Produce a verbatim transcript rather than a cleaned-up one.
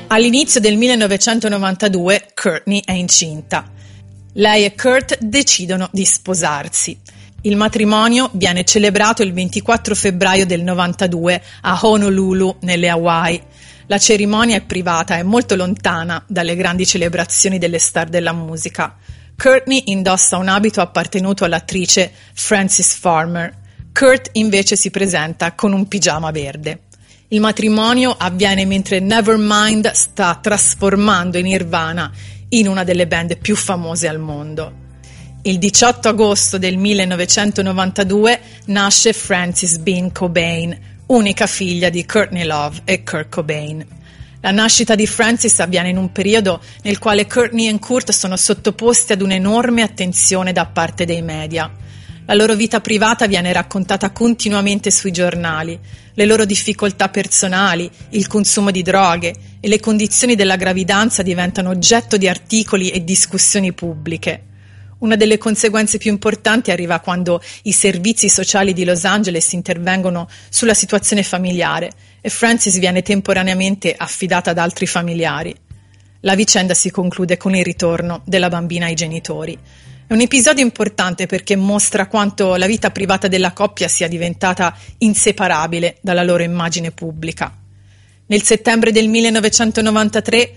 All'inizio del millenovecentonovantadue Courtney è incinta. Lei e Kurt decidono di sposarsi. Il matrimonio viene celebrato il ventiquattro febbraio del novantadue a Honolulu, nelle Hawaii. La cerimonia è privata e molto lontana dalle grandi celebrazioni delle star della musica. Courtney indossa un abito appartenuto all'attrice Frances Farmer. Kurt invece si presenta con un pigiama verde. Il matrimonio avviene mentre Nevermind sta trasformando i Nirvana in una delle band più famose al mondo. Il diciotto agosto del millenovecentonovantadue nasce Frances Bean Cobain, unica figlia di Courtney Love e Kurt Cobain. La nascita di Frances avviene in un periodo nel quale Courtney e Kurt sono sottoposti ad un'enorme attenzione da parte dei media. La loro vita privata viene raccontata continuamente sui giornali, le loro difficoltà personali, il consumo di droghe e le condizioni della gravidanza diventano oggetto di articoli e discussioni pubbliche. Una delle conseguenze più importanti arriva quando i servizi sociali di Los Angeles intervengono sulla situazione familiare e Frances viene temporaneamente affidata ad altri familiari. La vicenda si conclude con il ritorno della bambina ai genitori. È un episodio importante perché mostra quanto la vita privata della coppia sia diventata inseparabile dalla loro immagine pubblica. Nel settembre del millenovecentonovantatré